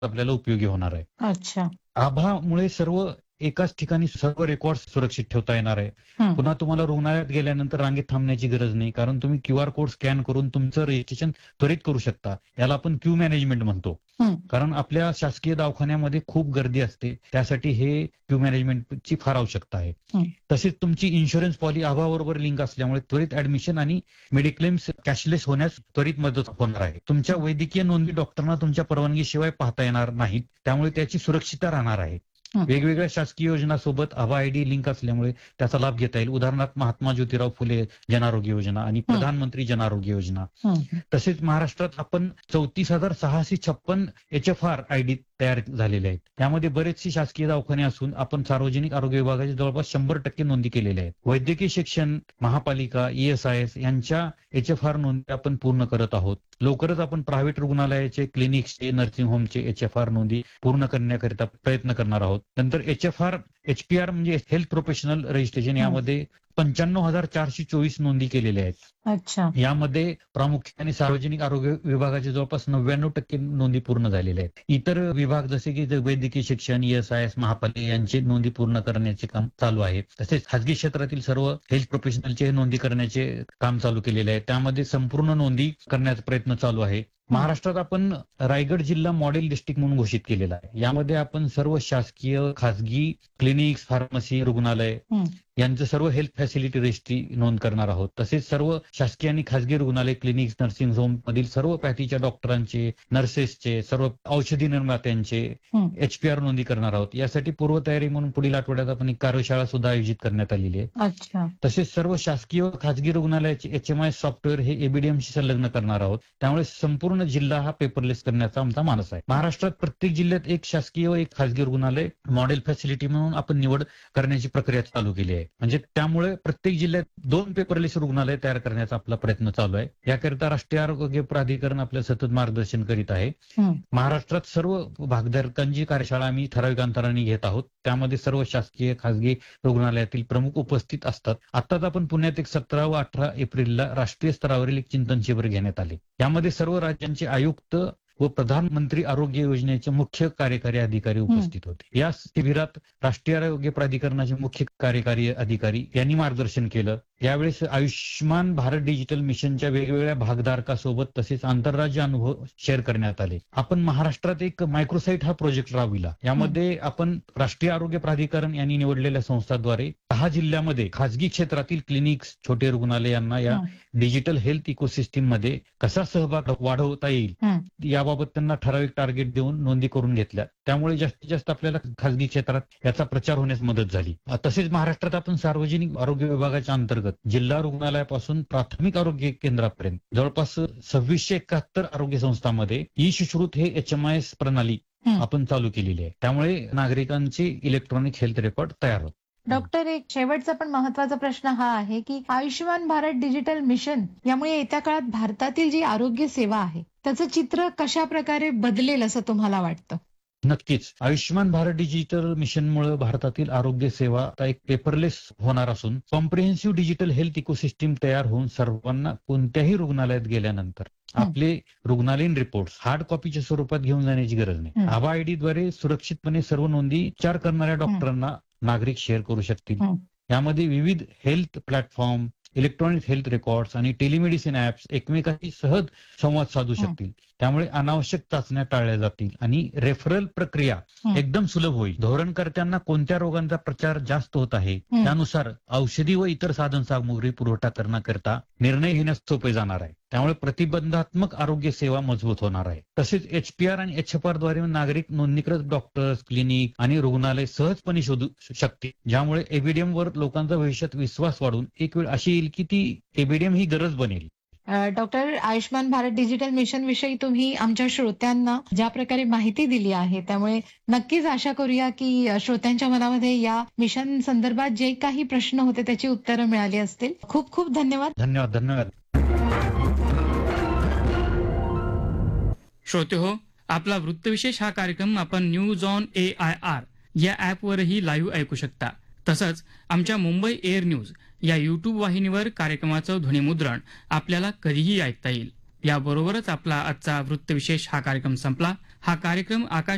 आपल्याला उपयोगी होणार आहे. अच्छा. आभामुळे सर्व एकाच ठिकाणी सर्व रेकॉर्ड सुरक्षित ठेवता येणार आहे. हं. पुन्हा तुम्हाला रुग्णालयात गेल्यानंतर रांगेत थांबण्याची गरज नाही, कारण तुम्ही QR कोड स्कॅन करून तुमचं रजिस्ट्रेशन त्वरित करू शकता. याला आपण क्यू मॅनेजमेंट म्हणतो. हं. कारण आपल्या शासकीय दवाखान्यामध्ये खूप गर्दी असते, त्यासाठी हे क्यू मॅनेजमेंटची फार आवश्यकता आहे. हं. तसेच तुमची इन्शुरन्स पॉलिसी आभाबरोबर लिंक असल्यामुळे त्वरित ऍडमिशन आणि मेडिक्लेम्स कॅशलेस होण्यास त्वरित मदत होणार आहे. तुमच्या वैद्यकीय नोंदी डॉक्टरांना तुमच्या परवानगीशिवाय पाहता येणार नाहीत, त्यामुळे त्याची सुरक्षितता राहणार आहे. हं. वेगवेगळ्या शासकीय योजनांसोबत आभा आयडी लिंक असल्यामुळे त्याचा लाभ घेता येईल. उदाहरणार्थ महात्मा ज्योतिराव फुले जन आरोग्य योजना आणि प्रधानमंत्री जन आरोग्य योजना. हं. तसेच महाराष्ट्रात आपण 34,656 HFR आयडी तयार झालेले आहेत. त्यामध्ये बरेचसे शासकीय दवाखाने असून आपण सार्वजनिक आरोग्य विभागाचे जवळपास 100% नोंदी केलेल्या आहेत. वैद्यकीय शिक्षण, महापालिका, ESIS यांच्या HFR नोंदी आपण पूर्ण करत आहोत. लवकरच आपण प्रायव्हेट रुग्णालयाचे, क्लिनिक्सचे, नर्सिंग होमचे HFR नोंदी पूर्ण करण्याकरिता प्रयत्न करणार आहोत. नंतर HPR म्हणजे हेल्थ प्रोफेशनल रजिस्ट्रेशन, यामध्ये 95,424 नोंदी केलेल्या आहेत. अच्छा. यामध्ये प्रामुख्याने सार्वजनिक आरोग्य विभागाचे जवळपास 99% नोंदी पूर्ण झालेल्या आहेत. इतर विभाग जसे की वैद्यकीय शिक्षण, ESIS, महापालिका यांचे नोंदी पूर्ण करण्याचे काम चालू आहे. तसेच खासगी क्षेत्रातील सर्व हेल्थ प्रोफेशनलचे नोंदी करण्याचे काम चालू केलेले आहे. त्यामध्ये संपूर्ण नोंदी करण्याचा प्रयत्न चालू आहे. महाराष्ट्रात आपण रायगड जिल्हा मॉडेल डिस्ट्रिक्ट म्हणून घोषित केलेला आहे. यामध्ये आपण सर्व शासकीय, खासगी क्लिनिक्स, फार्मसी, रुग्णालय यांचं सर्व हेल्थ फॅसिलिटी रजिस्ट्री नोंद करणार आहोत. तसेच सर्व शासकीय आणि खासगी रुग्णालय, क्लिनिक्स, नर्सिंग होम मधील सर्व पॅथीच्या डॉक्टरांचे, नर्सेसचे, सर्व औषधी निर्मात्यांचे HPR नोंदी करणार आहोत. यासाठी पूर्वतयारी म्हणून पुढील आठवड्यात आपण एक कार्यशाळा सुद्धा आयोजित करण्यात आलेली आहे. अच्छा. तसेच सर्व शासकीय व खासगी रुग्णालयाचे HMIS सॉफ्टवेअर हे ABDMशी संलग्न करणार आहोत. त्यामुळे संपूर्ण जिल्हा हा पेपरलेस करण्याचा आमचा मानस आहे. महाराष्ट्रात प्रत्येक जिल्ह्यात एक शासकीय व एक खासगी रुग्णालय मॉडेल फॅसिलिटी म्हणून आपण निवड करण्याची प्रक्रिया चालू केली आहे. म्हणजे त्यामुळे प्रत्येक जिल्ह्यात 2 पेपरलेस रुग्णालय तयार करण्याचा आपला प्रयत्न चालू आहे. याकरिता राष्ट्रीय आरोग्य प्राधिकरण आपल्या सतत मार्गदर्शन करीत आहे. महाराष्ट्रात सर्व भागधारकांची कार्यशाळा आम्ही ठराविक अंतराने घेत आहोत. त्यामध्ये सर्व शासकीय, खासगी रुग्णालयातील प्रमुख उपस्थित असतात. आताच आपण पुण्यात एक 17 व 18 एप्रिलला राष्ट्रीय स्तरावरील एक चिंतन शिबिर घेण्यात आले. यामध्ये सर्व राज्यांचे आयुक्त व प्रधानमंत्री आरोग्य योजनेचे मुख्य कार्यकारी अधिकारी उपस्थित होते. या शिबिरात राष्ट्रीय आरोग्य प्राधिकरणाचे मुख्य कार्यकारी अधिकारी यांनी मार्गदर्शन केलं. यावेळेस आयुष्यमान भारत डिजिटल मिशनच्या वेगवेगळ्या भागधारकासोबत तसेच आंतरराज्य अनुभव शेअर करण्यात आले. आपण महाराष्ट्रात एक मायक्रोसाईट हा प्रोजेक्ट राबविला. यामध्ये आपण राष्ट्रीय आरोग्य प्राधिकरण यांनी निवडलेल्या संस्थाद्वारे 6 जिल्ह्यामध्ये खासगी क्षेत्रातील क्लिनिक्स, छोटे रुग्णालयांना या डिजिटल हेल्थ इकोसिस्टीम मध्ये कसा सहभाग वाढवता येईल याबाबत त्यांना ठराविक टार्गेट देऊन नोंदी करून घेतल्या. त्यामुळे जास्तीत जास्त आपल्याला खासगी क्षेत्रात याचा प्रचार होण्यास मदत झाली. तसेच महाराष्ट्रात आपण सार्वजनिक आरोग्य विभागाच्या अंतर्गत जिल्हा रुग्णालयापासून प्राथमिक आरोग्य केंद्रापर्यंत जवळपास 2671 आरोग्य संस्थांमध्ये ई-सुश्रुत हे HMIS प्रणाली आपण चालू केलेली आहे. त्यामुळे नागरिकांचे इलेक्ट्रॉनिक हेल्थ रेकॉर्ड तयार होतात. डॉक्टर, एक शेवटचा पण महत्वाचा प्रश्न हा आहे की आयुष्यमान भारत डिजिटल मिशन यामुळे येत्या काळात भारतातील जी आरोग्य सेवा आहे त्याचं चित्र कशा प्रकारे बदलेल असं तुम्हाला वाटतं? नक्कीच. आयुष्यमान भारत डिजिटल मिशनमुळे भारतातील आरोग्य सेवा आता एक पेपरलेस होणार असून कॉम्प्रिहेन्सिव्ह डिजिटल हेल्थ इकोसिस्टीम तयार होऊन सर्वांना कोणत्याही रुग्णालयात गेल्यानंतर आपले रुग्णालयीन रिपोर्ट्स हार्ड कॉपीच्या स्वरूपात घेऊन जाण्याची गरज नाही. आभा आयडीद्वारे सुरक्षितपणे सर्व नोंदी उपचार करणाऱ्या डॉक्टरांना नागरिक शेअर करू शकतील. यामध्ये विविध health platform, electronic health records आणि टेलिमेडिसिन ऍप्स एकमेकांशी सहज संवाद साधू शकतील. त्यामुळे अनावश्यक चाचण्या टाळल्या जातील आणि रेफरल प्रक्रिया एकदम सुलभ होईल. धोरणकर्त्यांना कोणत्या रोगांचा प्रचार जास्त होत आहे त्यानुसार औषधी व इतर साधन सामुग्री पुरवठा करण्याकरता निर्णय घेण्यास सोपे जाणार आहे. त्यामुळे प्रतिबंधात्मक आरोग्य सेवा मजबूत होणार आहे. तसेच HPR आणि HFR द्वारे नागरिक नोंदणीकृत डॉक्टर्स, क्लिनिक आणि रुग्णालय सहजपणे शोधू शकतील. ज्यामुळे ABDM वर लोकांचा भविष्यात विश्वास वाढून एक वेळ अशी येईल की ती ABDM ही गरज बनेल. Doctor, Ayushman Bharat digital mission विषयी तुम्ही आमच्या श्रोत्यांना ज्या प्रकारे माहिती दिली आहे त्यामुळे नक्कीच आशा करूया की श्रोत्यांच्या मनामध्ये या मिशन संदर्भात जे काही प्रश्न होते त्याची उत्तरं मिळाली असतील. खूप खूप धन्यवाद. धन्यवाद. श्रोते हो, आपला वृत्तविशेष हा कार्यक्रम आपण न्यूज ऑन AIR या ॲपवरही लाईव्ह ऐकू शकता. तसंच आमच्या मुंबई एअर न्यूज या YouTube वाहिनीवर कार्यक्रमाचं ध्वनिमुद्रण आपल्याला कधीही ऐकता येईल. याबरोबरच आपला आजचा वृत्तविशेष हा कार्यक्रम संपला. हा कार्यक्रम आकाशवाणी